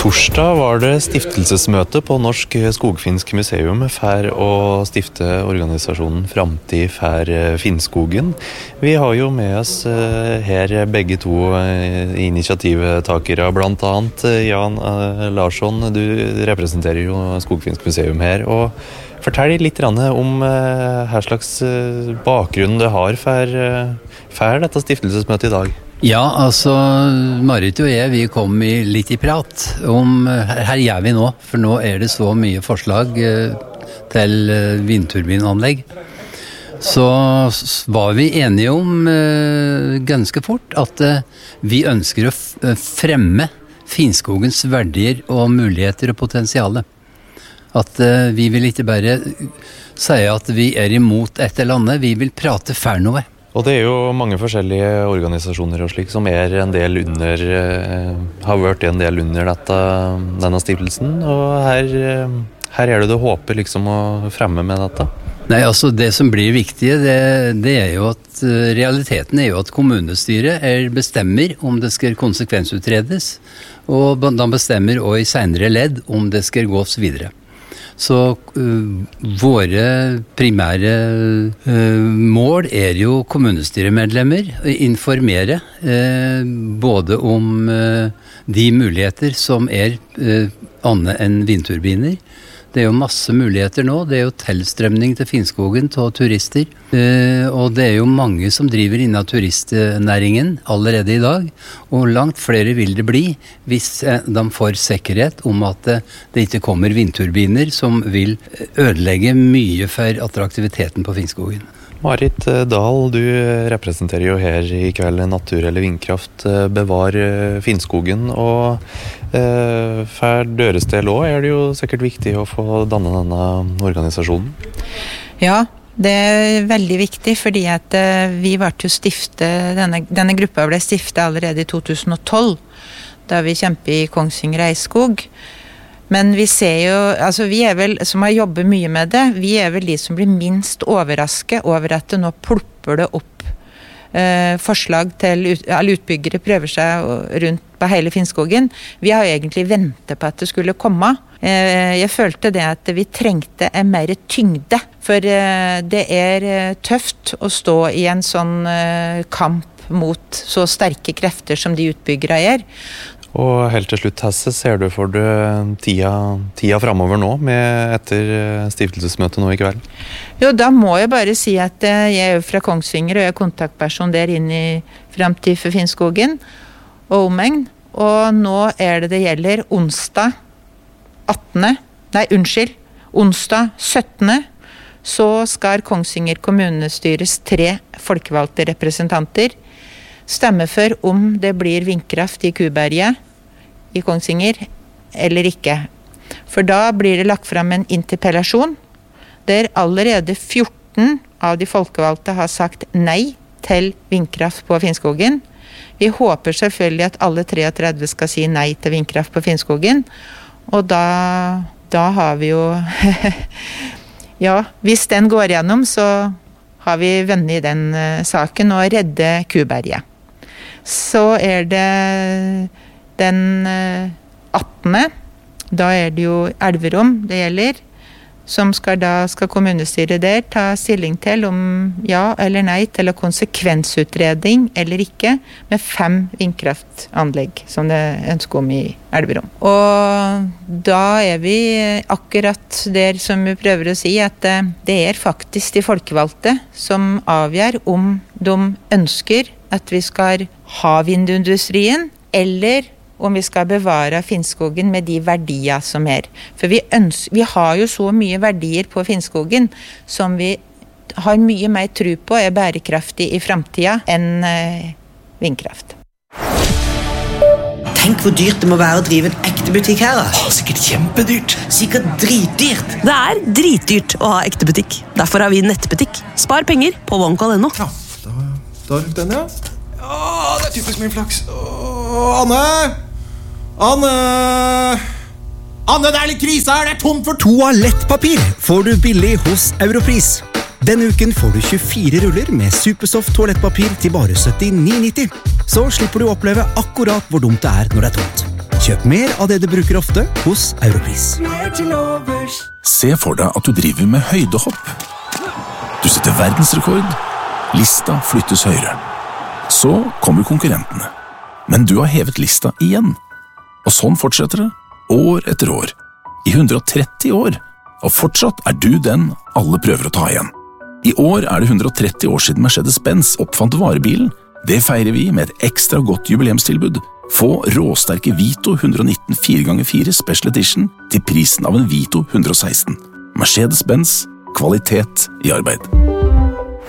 Torsdag var det stiftelsesmøte på Norsk Skogfinsk Museum for å stifte organisasjonen Framtid for Finnskogen. Vi har jo med oss her begge to initiativtakere, blant annet Jan Larsson. Du representerer jo Skogfinsk Museum her, og fortell litt om hva slags bakgrunn det har for dette stiftelsesmøtet i dag. Ja, altså Marit og jeg, vi kom litt i prat om her gjør vi nå, for nå det så mye forslag til vindturbinanlegg. Så var vi enige om ganske fort at vi ønsker å fremme Finnskogens verdier og muligheter og potensiale. At vi vil ikke bare si at vi imot et eller annet, vi vil prate for noe. Og det jo mange forskjellige organisasjoner og slik som en del under, har vært en del under denne stiftelsen, og her det du håper liksom å fremme med dette? Nei, altså det som blir viktig, det jo at realiteten jo at kommunestyret bestemmer om det skal konsekvensutredes, og de bestemmer også i senere ledd om det skal gås videre. Så våre primære mål jo kommunestyremedlemmer å informere både om de muligheter som annet enn vindturbiner. Det jo masse muligheter nå, det jo tilstrømning til Finnskogen til turister, og det jo mange som driver innen turistnæringen allerede i dag, og langt flere vil det bli hvis de får sikkerhet om at det ikke kommer vindturbiner som vil ødelegge mye for attraktiviteten på Finnskogen. Marit Dahl, du representerer jo her i kveld Natur eller Vindkraft Bevar Finnskogen, og for deres del også det jo sikkert viktig å få danne denne organisasjonen. Ja, det veldig viktig, fordi at vi ble jo stiftet, denne gruppa ble stiftet allerede i 2012, da vi kjempet i Kongsvinger Eiskog. Men vi ser jo, altså vi vel, som har jobbet mye med det, vi vel de som blir minst overrasket over at det nå plopper det opp forslag til alle utbyggere prøver seg rundt på hele Finnskogen. Vi har jo egentlig ventet på at det skulle komme. Jeg følte det at vi trengte en mer tyngde, for det tøft å stå i en sånn kamp mot så sterke krefter som de utbyggere Og helt til slutt, Hasse, ser du for deg tida fremover nå, etter stiftelsesmøtet nå i kveld? Jo, da må jeg bare si at jeg fra Kongsvinger, og jeg kontaktperson der inne i Framtid for Finnskogen og omegn. Og nå det gjelder onsdag 17. Så skal Kongsvinger kommunestyres 3 folkevalgte representanter stemme for om det blir vindkraft i Kuberget i Kongsvinger eller ikke. For da blir det lagt frem en interpellasjon der allerede 14 av de folkevalgte har sagt nei til vindkraft på Finnskogen. Vi håper selvfølgelig at alle 33 skal si nei til vindkraft på Finnskogen, og da har vi jo ja, hvis den går gjennom, så har vi vunnet i den saken og redde Kuberget. Så det den 18. Da det jo Elverum det gjelder, som skal kommunestyret der ta stilling til om ja eller nei til konsekvensutredning eller ikke, med 5 vindkraftanlegg som det ønsker om i Elverum. Og da vi akkurat der som vi prøver å si, at det faktisk de folkevalgte som avgjør om de ønsker at vi skal ha vindindustrien, eller om vi skal bevare Finnskogen med de verdier som For vi har jo så mye verdier på Finnskogen som vi har mye mer tro på bærekraftig i fremtiden enn vindkraft. Tenk hvor dyrt det må være å drive en ekte butikk her da. Sikkert kjempedyrt. Sikkert dritdyrt. Det dritdyrt å ha ekte butikk. Derfor har vi nettbutikk. Spar penger på OneCall.no. Ja, da fikk den, ja. Det typisk min flaks. Anne! Anne, det litt krise her, det tomt for toalettpapir får du billig hos Europris. Denne uken får du 24 ruller med Supersoft toalettpapir til bare 79,90. Så slipper du å oppleve akkurat hvor dumt det når det tomt. Kjøp mer av det du bruker ofte hos Europris. Se for deg at du driver med høydehopp. Du setter verdensrekord. Lista flyttes høyere. Så kommer konkurrentene. Men du har hevet lista igjen. Og sånn fortsetter det, år etter år. I 130 år. Og fortsatt er du den alle prøver å ta igjen. I år er det 130 år siden Mercedes-Benz oppfant varebilen. Det feirer vi med et ekstra godt jubileumstilbud. Få råsterke Vito 119 4x4 Special Edition til prisen av en Vito 116. Mercedes-Benz, kvalitet i arbeid.